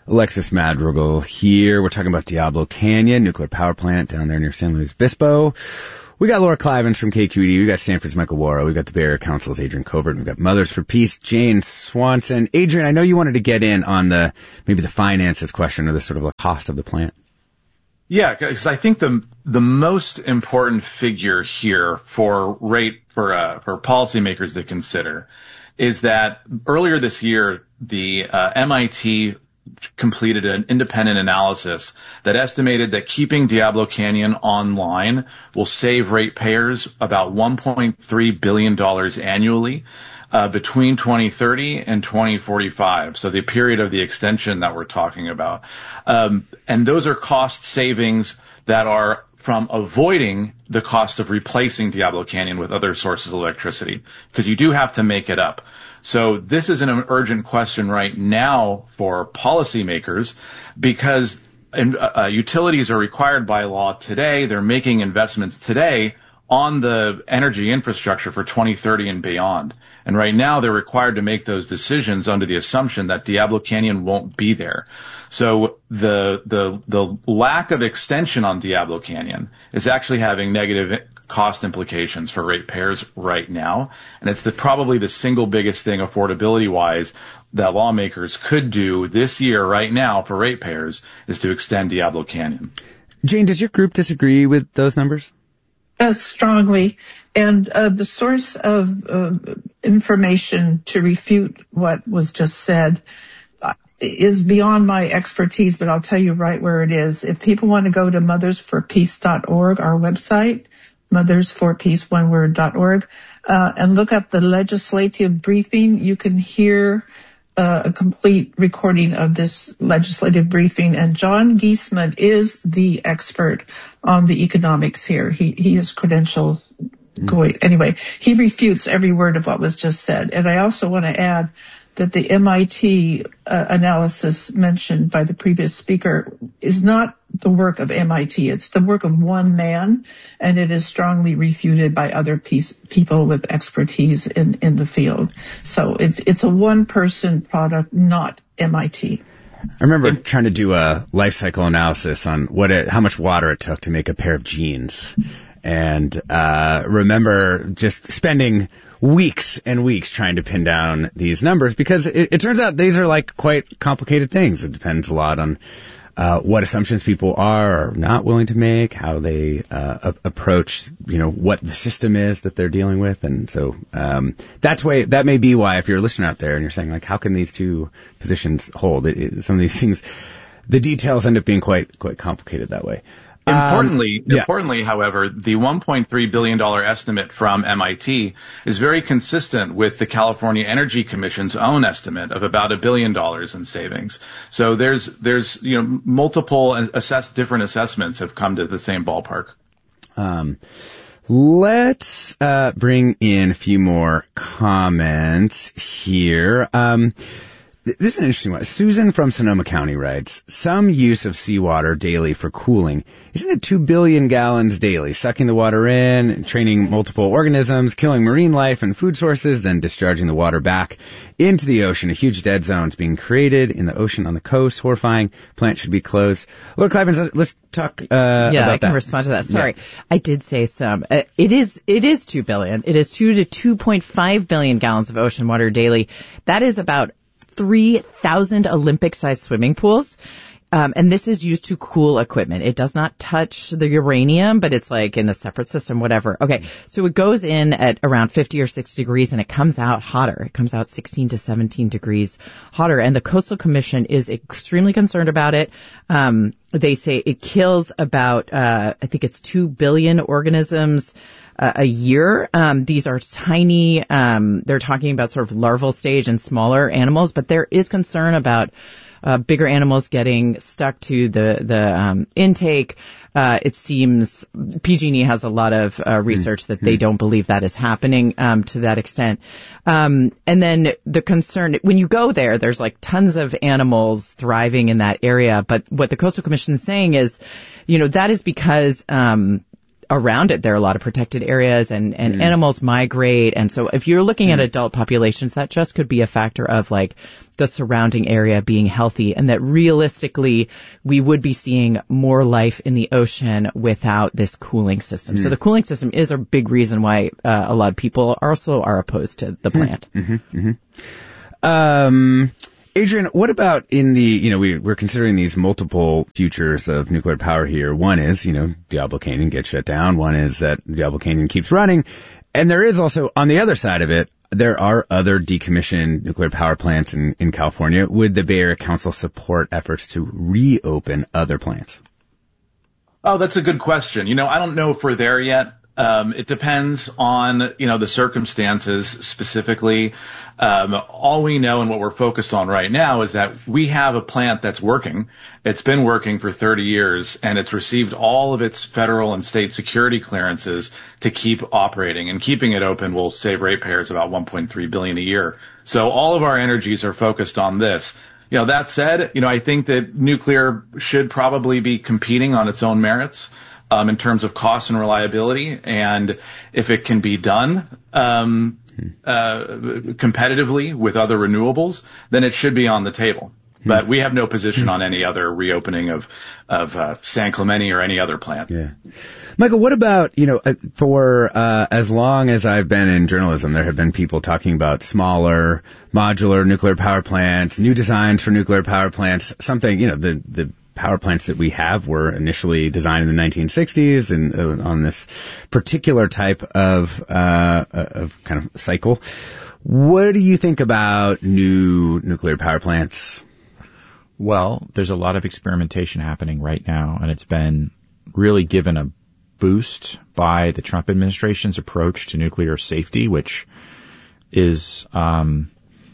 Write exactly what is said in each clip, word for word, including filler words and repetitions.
Alexis Madrigal here. We're talking about Diablo Canyon, nuclear power plant down there near San Luis Obispo. We got Laura Clivens from K Q E D. We got Stanford's Michael Wara. We got the Bay Area Council's Adrian Covert. We got Mothers for Peace, Jane Swanson. Adrian, I know you wanted to get in on the maybe the finances question or the sort of like cost of the plant. Yeah, because I think the the most important figure here for rate for uh, for policymakers to consider is that earlier this year the uh, M I T completed an independent analysis that estimated that keeping Diablo Canyon online will save ratepayers about one point three billion dollars annually uh, between twenty thirty and twenty forty-five. So the period of the extension that we're talking about. Um, and those are cost savings that are from avoiding the cost of replacing Diablo Canyon with other sources of electricity, because you do have to make it up. So this is an urgent question right now for policymakers, because uh, utilities are required by law today. They're making investments today on the energy infrastructure for twenty thirty and beyond. And right now they're required to make those decisions under the assumption that Diablo Canyon won't be there. So the the the lack of extension on Diablo Canyon is actually having negative cost implications for ratepayers right now. And it's the, probably the single biggest thing affordability-wise that lawmakers could do this year right now for ratepayers is to extend Diablo Canyon. Jane, does your group disagree with those numbers? Uh, strongly. And uh, the source of uh, information to refute what was just said uh, is beyond my expertise, but I'll tell you right where it is. If people want to go to mothers for peace dot org, our website, mothers for peace, one word, dot org, uh, and look up the legislative briefing, you can hear uh, a complete recording of this legislative briefing. And John Giesman is the expert on the economics here. He, he is credentialed. Going. Anyway, he refutes every word of what was just said. And I also want to add that the M I T uh, analysis mentioned by the previous speaker is not the work of M I T. It's the work of one man, and it is strongly refuted by other piece, people with expertise in, in the field. So it's it's a one-person product, not M I T. I remember trying to do a life cycle analysis on what it, how much water it took to make a pair of jeans. And uh remember just spending weeks and weeks trying to pin down these numbers, because it, it turns out these are like quite complicated things. It depends a lot on uh what assumptions people are or not willing to make, how they uh a- approach, you know, what the system is that they're dealing with. And so um that's why that may be why, if you're a listener out there and you're saying like, how can these two positions hold, it, it, some of these things, the details end up being quite quite complicated that way. Importantly, um, yeah. importantly, however, the one point three billion dollars estimate from M I T is very consistent with the California Energy Commission's own estimate of about a billion dollars in savings. So there's, there's, you know, multiple assess, different assessments have come to the same ballpark. Um, let's, uh, bring in a few more comments here. Um, This is an interesting one. Susan from Sonoma County writes, some use of seawater daily for cooling. Isn't it two billion gallons daily, sucking the water in, training multiple organisms, killing marine life and food sources, then discharging the water back into the ocean? A huge dead zone is being created in the ocean on the coast. Horrifying. Plant should be closed. Lord Clivens, let's talk uh, yeah, about that. Yeah, I can respond to that. Sorry. Yeah. I did say some. Uh, it is it is two billion. It is two to two point five billion gallons of ocean water daily. That is about three thousand Olympic-sized swimming pools. Um, and this is used to cool equipment. It does not touch the uranium, but it's like in a separate system, whatever. Okay, so it goes in at around fifty or sixty degrees, and it comes out hotter. It comes out sixteen to seventeen degrees hotter. And the Coastal Commission is extremely concerned about it. Um, they say it kills about, uh, I think it's two billion organisms Uh, a year. Um, these are tiny, um, they're talking about sort of larval stage and smaller animals, but there is concern about uh, bigger animals getting stuck to the, the um, intake. Uh, it seems P G and E has a lot of uh, research that they don't believe that is happening um, to that extent. Um, and then the concern, when you go there, there's like tons of animals thriving in that area. But what the Coastal Commission is saying is, you know, that is because um around it, there are a lot of protected areas and, and mm. animals migrate. And so if you're looking mm. at adult populations, that just could be a factor of like the surrounding area being healthy, and that realistically we would be seeing more life in the ocean without this cooling system. Mm. So the cooling system is a big reason why uh, a lot of people also are opposed to the plant. Mm-hmm, mm-hmm. Um, Adrian, what about in the, you know, we, we're considering these multiple futures of nuclear power here. One is, you know, Diablo Canyon gets shut down. One is that Diablo Canyon keeps running. And there is also, on the other side of it, there are other decommissioned nuclear power plants in, in California. Would the Bay Area Council support efforts to reopen other plants? Oh, that's a good question. You know, I don't know if we're there yet. Um, it depends on, you know, the circumstances specifically. Um, all we know and what we're focused on right now is that we have a plant that's working. It's been working for thirty years, and it's received all of its federal and state security clearances to keep operating, and keeping it open will save ratepayers about one point three billion dollars a year. So all of our energies are focused on this. You know, that said, you know, I think that nuclear should probably be competing on its own merits. Um, in terms of cost and reliability, and if it can be done um, uh, competitively with other renewables, then it should be on the table. But we have no position on any other reopening of of uh, San Clemente or any other plant. Yeah, Michael, what about, you know, for uh, as long as I've been in journalism, there have been people talking about smaller modular nuclear power plants, new designs for nuclear power plants, something, you know, the the power plants that we have were initially designed in the nineteen sixties and uh, on this particular type of uh of kind of cycle. What do you think about new nuclear power plants? Well, there's a lot of experimentation happening right now, and it's been really given a boost by the Trump administration's approach to nuclear safety, which is um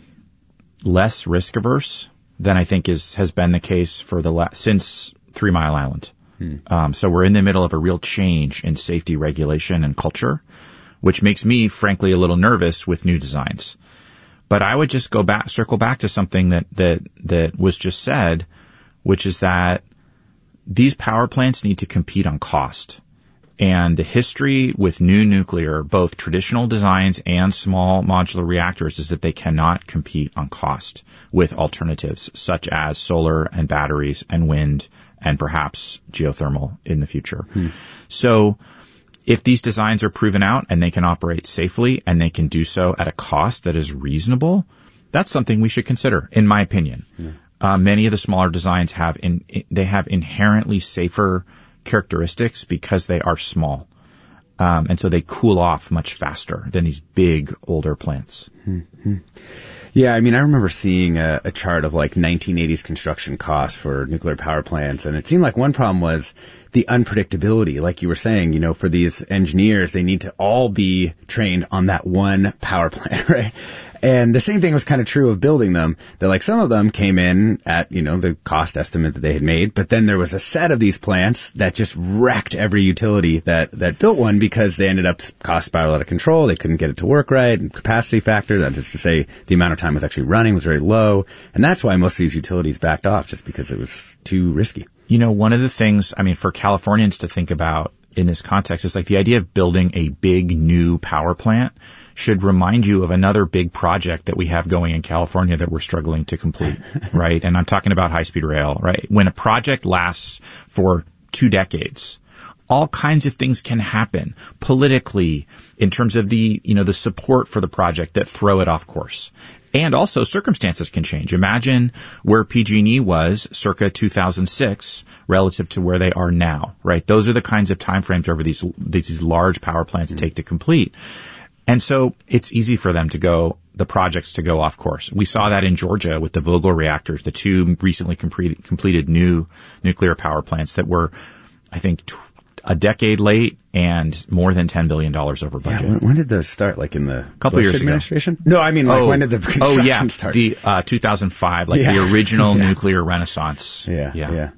less risk averse than I think is has been the case for the la- since Three Mile Island. Hmm. Um, so we're in the middle of a real change in safety regulation and culture, which makes me, frankly, a little nervous with new designs. But I would just go back, circle back to something that that that was just said, which is that these power plants need to compete on cost. And the history with new nuclear, both traditional designs and small modular reactors, is that they cannot compete on cost with alternatives such as solar and batteries and wind and perhaps geothermal in the future. Hmm. So if these designs are proven out and they can operate safely and they can do so at a cost that is reasonable, that's something we should consider, in my opinion. Yeah. Uh, many of the smaller designs have in, they have inherently safer characteristics because they are small. Um, and so they cool off much faster than these big, older plants. Mm-hmm. Yeah, I mean, I remember seeing a, a chart of like nineteen eighties construction costs for nuclear power plants, and it seemed like one problem was the unpredictability. Like you were saying, you know, for these engineers, they need to all be trained on that one power plant, right? And the same thing was kind of true of building them, that like some of them came in at, you know, the cost estimate that they had made, but then there was a set of these plants that just wrecked every utility that, that built one because they ended up cost spiral out of control. They couldn't get it to work right. And capacity factor, that is to say the amount of time it was actually running was very low. And that's why most of these utilities backed off, just because it was too risky. You know, one of the things, I mean, for Californians to think about in this context is like the idea of building a big new power plant should remind you of another big project that we have going in California that we're struggling to complete, right? And I'm talking about high-speed rail, right? When a project lasts for two decades, all kinds of things can happen politically in terms of the, you know, the support for the project that throw it off course. And also circumstances can change. Imagine where P G and E was circa two thousand six relative to where they are now, right? Those are the kinds of timeframes over these, these large power plants mm-hmm. take to complete. And so it's easy for them to go, the projects to go off course. We saw that in Georgia with the Vogtle reactors, the two recently completed, completed new nuclear power plants that were, I think, t- a decade late and more than ten billion dollars over budget. Yeah, when, when did those start? Like in the couple Bush years administration? ago? No, I mean, like oh, when did the construction oh, yeah, start? The uh, two thousand five, like yeah. the original yeah. nuclear renaissance. Yeah, yeah. yeah.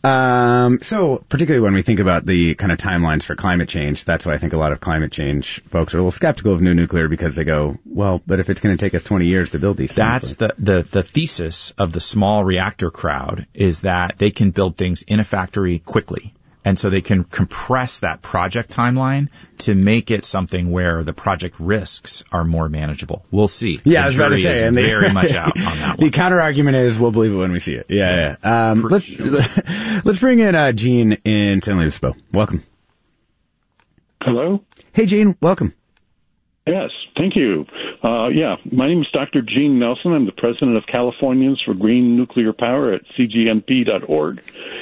Um, so particularly when we think about the kind of timelines for climate change, that's why I think a lot of climate change folks are a little skeptical of new nuclear, because they go, well, but if it's going to take us twenty years to build these that's things. That's the, the, the thesis of the small reactor crowd, is that they can build things in a factory quickly. And so they can compress that project timeline to make it something where the project risks are more manageable. We'll see. Yeah, the I was about to say, and very the, much out on that one. The counter argument is we'll believe it when we see it. Yeah, yeah. Um, let's let's bring in uh, Gene in San Luis Obispo. Welcome. Hello. Hey, Gene. Welcome. Yes, thank you. Uh, yeah, my name is Doctor Gene Nelson. I'm the president of Californians for Green Nuclear Power at C G N P dot org.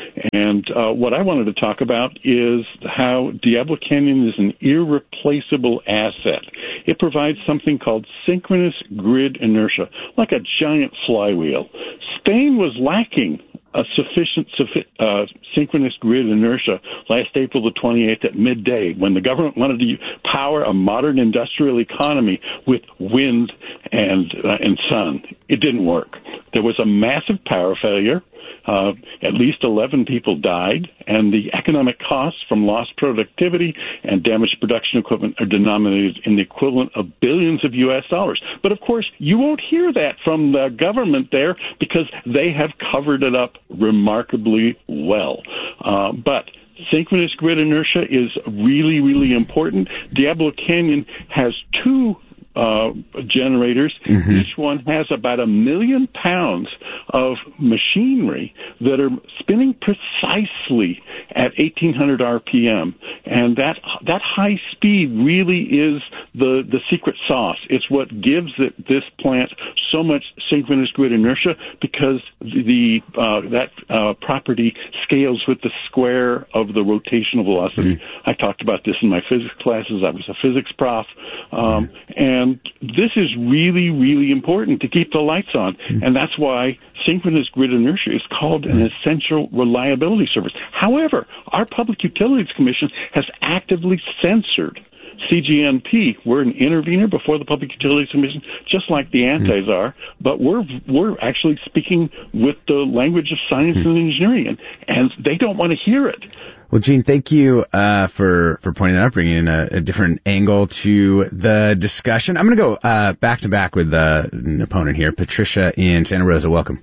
And uh, what I wanted to talk about is how Diablo Canyon is an irreplaceable asset. It provides something called synchronous grid inertia, like a giant flywheel. Spain was lacking a sufficient uh, synchronous grid inertia last April the twenty-eighth at midday when the government wanted to power a modern industrial economy with wind and uh, and sun. It didn't work. There was a massive power failure. Uh, at least eleven people died, and the economic costs from lost productivity and damaged production equipment are denominated in the equivalent of billions of U S dollars. But, of course, you won't hear that from the government there because they have covered it up remarkably well. Uh, but synchronous grid inertia is really, really important. Diablo Canyon has two Uh, generators. Mm-hmm. Each one has about a million pounds of machinery that are spinning precisely at eighteen hundred R P M. And that that high speed really is the, the secret sauce. It's what gives it, this plant so much synchronous grid inertia because the uh, that uh, property scales with the square of the rotational velocity. Mm-hmm. I talked about this in my physics classes. I was a physics prof. Um, mm-hmm. And And this is really, really important to keep the lights on. And that's why synchronous grid inertia is called an essential reliability service. However, our Public Utilities Commission has actively censored C G N P. We're an intervener before the Public Utilities Commission, just like the antis are, but we're we're actually speaking with the language of science and engineering, and, and they don't want to hear it. Well, Gene, thank you uh, for for pointing that out, bringing in a, a different angle to the discussion. I'm going to go uh, back to back with uh, an opponent here, Patricia in Santa Rosa. Welcome.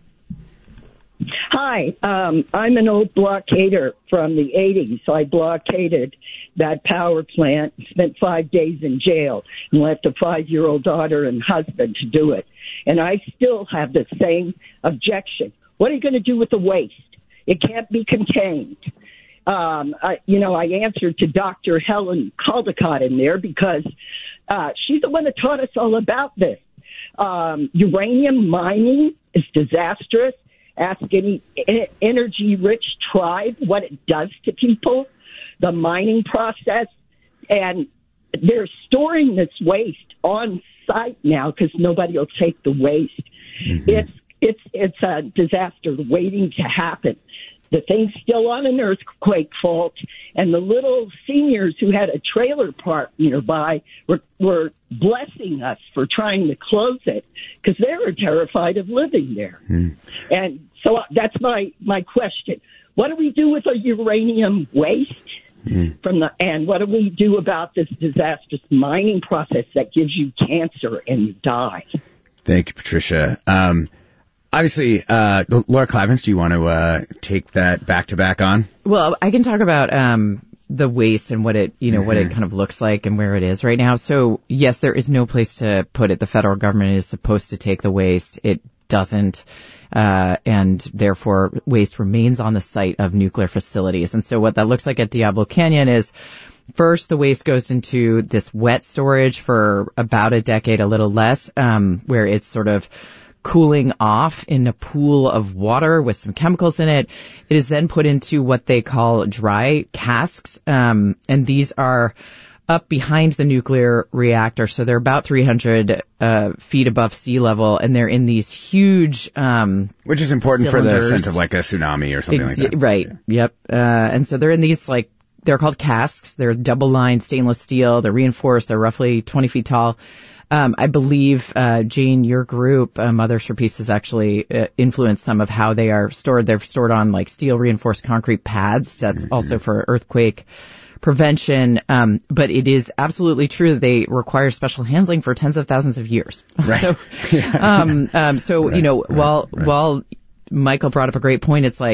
Hi, um, I'm an old blockader from the eighties. I blockaded that power plant, spent five days in jail, and left a five-year-old daughter and husband to do it. And I still have the same objection. What are you going to do with the waste? It can't be contained. Um, I, you know, I answered to Doctor Helen Caldecott in there because uh, she's the one that taught us all about this. Um, uranium mining is disastrous. Ask any energy-rich tribe what it does to people, the mining process, and they're storing this waste on site now because nobody will take the waste. Mm-hmm. It's it's it's a disaster waiting to happen. The thing's still on an earthquake fault, and the little seniors who had a trailer park nearby were, were blessing us for trying to close it because they were terrified of living there. Mm. And so that's my, my question. What do we do with our uranium waste? Mm. From the and what do we do about this disastrous mining process that gives you cancer and you die? Thank you, Patricia. Um, Obviously, uh, Laura Clavins, do you want to uh, take that back to back on? Well, I can talk about um, the waste and what it, you know, mm-hmm. what it kind of looks like and where it is right now. So, yes, there is no place to put it. The federal government is supposed to take the waste. It doesn't, uh, and therefore waste remains on the site of nuclear facilities. And so what that looks like at Diablo Canyon is, first, the waste goes into this wet storage for about a decade, a little less, um, where it's sort of cooling off in a pool of water with some chemicals in it. It is then put into what they call dry casks, um, and these are up behind the nuclear reactor, so they're about three hundred uh, feet above sea level, and they're in these huge um Which is important cylinders. For the sense of like a tsunami or something Ex- like that. Right, yeah. yep. Uh, and so they're in these, like, they're called casks. They're double-lined stainless steel. They're reinforced. They're roughly twenty feet tall. Um, I believe, uh, Jane, your group, uh, Mothers for Peace, has actually uh, influenced some of how they are stored. They're stored on, like, steel reinforced concrete pads. That's mm-hmm. also for earthquake prevention. Um, but it is absolutely true that they require special handling for tens of thousands of years. Right. so, yeah. um, um, so right. you know, right. while right. while Michael brought up a great point, it's like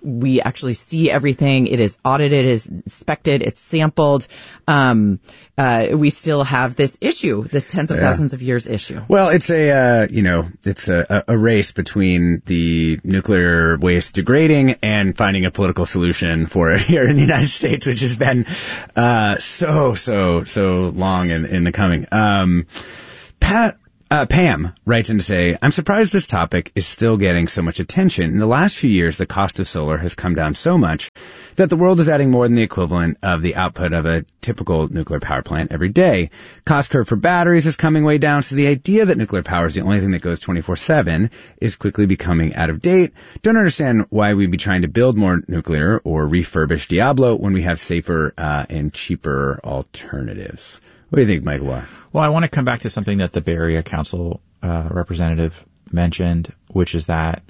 we actually see everything. It is audited, it is inspected, it's sampled. Um, uh, we still have this issue, this tens of Yeah. thousands of years issue. Well, it's a, uh, you know, it's a, a race between the nuclear waste degrading and finding a political solution for it here in the United States, which has been, uh, so, so, so long in, in the coming. Um, Pat, Uh, Pam writes in to say, I'm surprised this topic is still getting so much attention. In the last few years, the cost of solar has come down so much that the world is adding more than the equivalent of the output of a typical nuclear power plant every day. Cost curve for batteries is coming way down, so the idea that nuclear power is the only thing that goes twenty-four seven is quickly becoming out of date. Don't understand why we'd be trying to build more nuclear or refurbish Diablo when we have safer uh, and cheaper alternatives. What do you think, Michael Warr? Well, I want to come back to something that the Bay Area Council uh, representative mentioned, which is that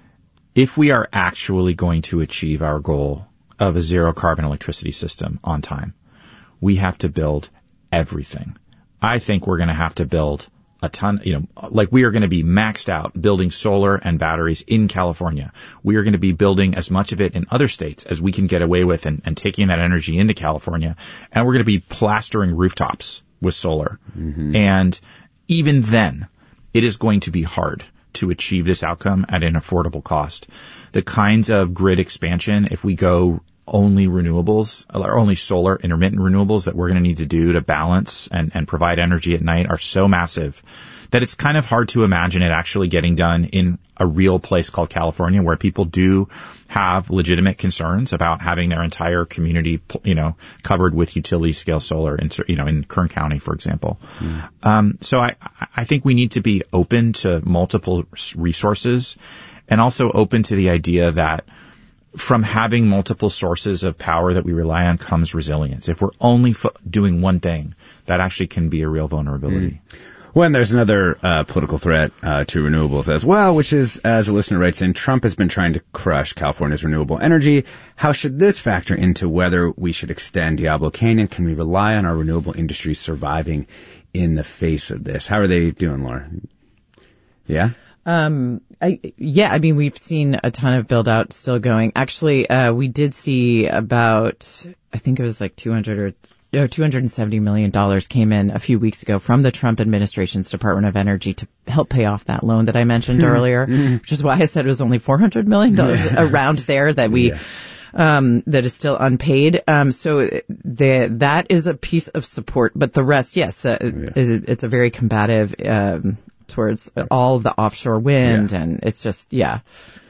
if we are actually going to achieve our goal of a zero carbon electricity system on time, we have to build everything. I think we're going to have to build a ton, you know, like we are going to be maxed out building solar and batteries in California. We are going to be building as much of it in other states as we can get away with and, and taking that energy into California. And we're going to be plastering rooftops with solar. Mm-hmm. And even then, it is going to be hard to achieve this outcome at an affordable cost. The kinds of grid expansion, if we go only renewables or only solar intermittent renewables that we're going to need to do to balance and, and provide energy at night are so massive that it's kind of hard to imagine it actually getting done in a real place called California where people do have legitimate concerns about having their entire community, you know, covered with utility scale solar in, you know, in Kern County, for example. Mm. Um, so I, I think we need to be open to multiple resources and also open to the idea that from having multiple sources of power that we rely on comes resilience. If we're only fo- doing one thing, that actually can be a real vulnerability. Mm. Well, and there's another uh, political threat uh, to renewables as well, which is, as a listener writes in, Trump has been trying to crush California's renewable energy. How should this factor into whether we should extend Diablo Canyon? Can we rely on our renewable industry surviving in the face of this? How are they doing, Laura? Yeah? Um, I, yeah, I mean, we've seen a ton of build out still going. Actually, uh, we did see about, I think it was like two hundred or No, two hundred seventy million dollars came in a few weeks ago from the Trump administration's Department of Energy to help pay off that loan that I mentioned earlier, which is why I said it was only four hundred million dollars around there that we, yeah. um, that is still unpaid. Um, so the, that is a piece of support, but the rest, yes, uh, yeah. it's a very combative, um, towards all of the offshore wind yeah. and it's just, yeah.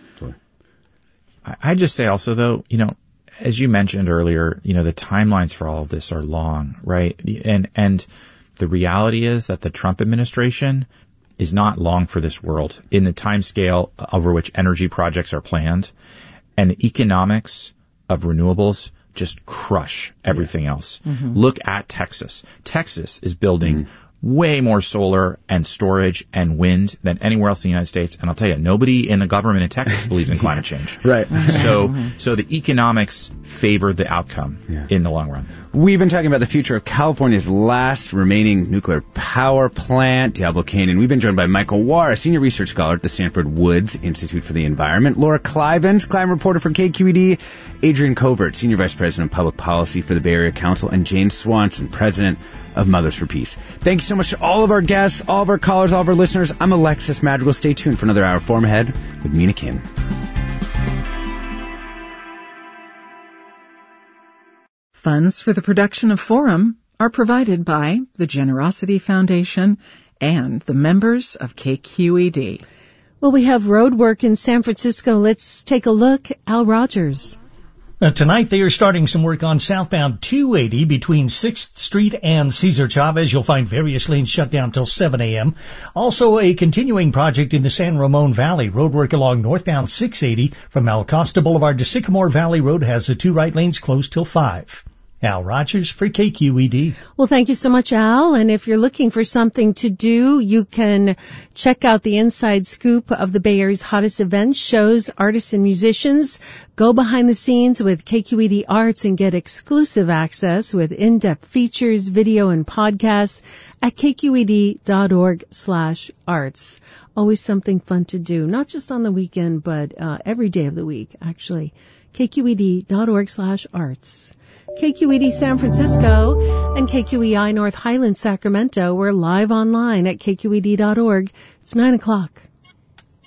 I'd just say also though, you know, as you mentioned earlier, you know, the timelines for all of this are long, right? And, and the reality is that the Trump administration is not long for this world in the time scale over which energy projects are planned. And the economics of renewables just crush everything yeah. else. Mm-hmm. Look at Texas. Texas is building mm-hmm. way more solar and storage and wind than anywhere else in the United States. And I'll tell you, nobody in the government in Texas believes in climate change. Right. So, so the economics favor the outcome yeah. in the long run. We've been talking about the future of California's last remaining nuclear power plant, Diablo Canyon. We've been joined by Michael Warr, a senior research scholar at the Stanford Woods Institute for the Environment, Laura Klivans, climate reporter for K Q E D, Adrian Covert, senior vice president of public policy for the Bay Area Council, and Jane Swanson, president of Mothers for Peace. Thank you so much to all of our guests, all of our callers, all of our listeners. I'm Alexis Madrigal. Stay tuned for another hour of Forum Ahead with Mina Kim. Funds for the production of Forum are provided by the Generosity Foundation and the members of K Q E D. Well, we have road work in San Francisco. Let's take a look. Al Rogers. Uh, tonight they are starting some work on southbound two eighty between sixth Street and Cesar Chavez. You'll find various lanes shut down till seven a.m. Also a continuing project in the San Ramon Valley. Roadwork along northbound six eighty from El Costa Boulevard to Sycamore Valley Road has the two right lanes closed till five. Al Rogers for K Q E D. Well, thank you so much, Al. And if you're looking for something to do, you can check out the inside scoop of the Bay Area's hottest events, shows, artists, and musicians. Go behind the scenes with K Q E D Arts and get exclusive access with in-depth features, video, and podcasts at kqed.org slash arts. Always something fun to do, not just on the weekend, but uh, every day of the week, actually. K Q E D dot org slash arts. K Q E D San Francisco and K Q E I North Highlands Sacramento. We're live online at K Q E D dot org. It's nine o'clock.